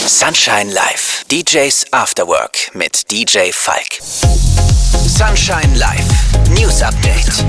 Sunshine Live. DJs After Work mit DJ Falk. Sunshine Live. News Update.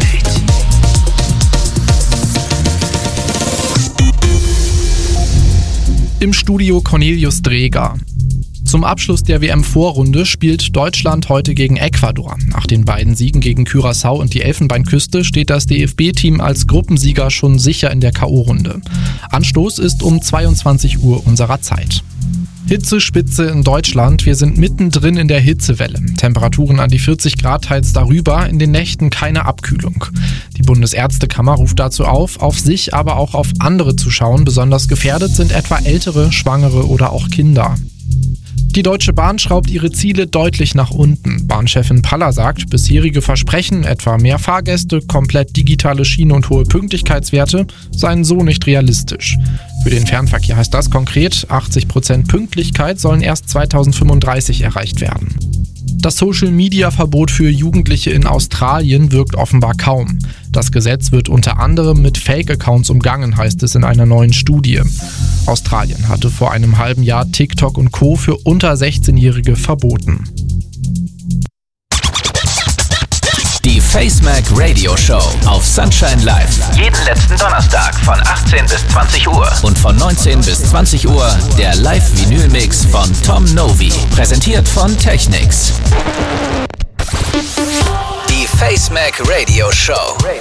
Im Studio Cornelius Dreger. Zum Abschluss der WM-Vorrunde spielt Deutschland heute gegen Ecuador. Nach den beiden Siegen gegen Curaçao und die Elfenbeinküste steht das DFB-Team als Gruppensieger schon sicher in der K.O.-Runde. Anstoß ist um 22 Uhr unserer Zeit. Hitzespitze in Deutschland. Wir sind mittendrin in der Hitzewelle. Temperaturen an die 40 Grad, teils darüber. In den Nächten keine Abkühlung. Die Bundesärztekammer ruft dazu auf sich, aber auch auf andere zu schauen. Besonders gefährdet sind etwa Ältere, Schwangere oder auch Kinder. Die Deutsche Bahn schraubt ihre Ziele deutlich nach unten. Bahnchefin Paller sagt, bisherige Versprechen, etwa mehr Fahrgäste, komplett digitale Schiene und hohe Pünktlichkeitswerte, seien so nicht realistisch. Für den Fernverkehr heißt das konkret, 80% Pünktlichkeit sollen erst 2035 erreicht werden. Das Social-Media-Verbot für Jugendliche in Australien wirkt offenbar kaum. Das Gesetz wird unter anderem mit Fake-Accounts umgangen, heißt es in einer neuen Studie. Australien hatte vor einem halben Jahr TikTok und Co. für unter 16-Jährige verboten. Die FaceMac Radio Show auf Sunshine Live. Jeden letzten Donnerstag von 18 bis 20 Uhr. Und von 19 bis 20 Uhr der Live-Vinyl-Mix von Tom Novi. Präsentiert von Technics. Die FaceMac Radio Show.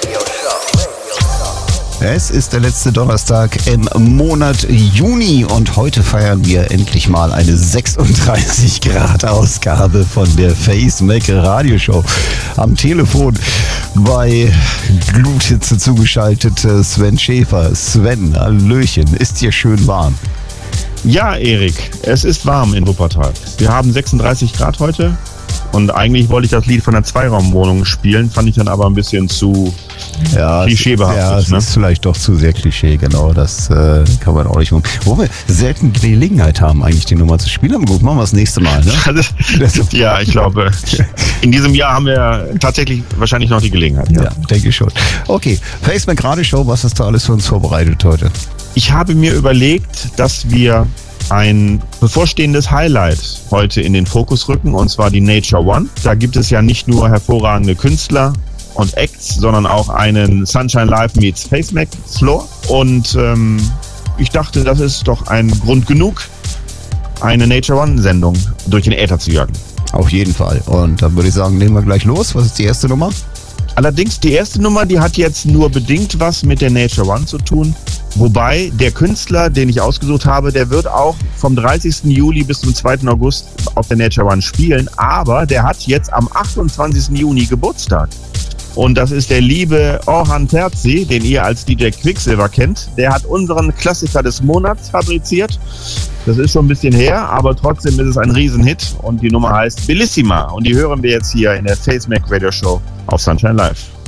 Es ist der letzte Donnerstag im Monat Juni und heute feiern wir endlich mal eine 36 Grad Ausgabe von der FaceMac Radioshow. Am Telefon bei Gluthitze zugeschaltet Sven Schäfer. Sven, hallöchen, ist hier schön warm? Ja, Erik, es ist warm in Wuppertal. Wir haben 36 Grad heute. Und eigentlich wollte ich das Lied von der Zweiraumwohnung spielen, fand ich dann aber ein bisschen zu klischeebehaftet. Ja, es ist vielleicht doch zu sehr Klischee, genau. Das kann man auch nicht machen. Wo wir selten die Gelegenheit haben, eigentlich die Nummer zu spielen. Aber gut, machen wir das nächste Mal. Ne? Ja, ich glaube, in diesem Jahr haben wir tatsächlich wahrscheinlich noch die Gelegenheit. Ja, denke ich schon. Okay, FaceMac Radioshow, was hast du alles für uns vorbereitet heute? Ich habe mir überlegt, dass wir ein bevorstehendes Highlight heute in den Fokus rücken, und zwar die Nature One. Da gibt es ja nicht nur hervorragende Künstler und Acts, sondern auch einen Sunshine Live meets FaceMac Floor. Und ich dachte, das ist doch ein Grund genug, eine Nature One Sendung durch den Äther zu jagen. Auf jeden Fall. Und dann würde ich sagen, nehmen wir gleich los. Was ist die erste Nummer? Allerdings, die erste Nummer, die hat jetzt nur bedingt was mit der Nature One zu tun. Wobei der Künstler, den ich ausgesucht habe, der wird auch vom 30. Juli bis zum 2. August auf der Nature One spielen. Aber der hat jetzt am 28. Juni Geburtstag. Und das ist der liebe Orhan Terzi, den ihr als DJ Quicksilver kennt. Der hat unseren Klassiker des Monats fabriziert. Das ist schon ein bisschen her, aber trotzdem ist es ein Riesenhit. Und die Nummer heißt Bellissima. Und die hören wir jetzt hier in der FaceMac Radio Show auf Sunshine Live.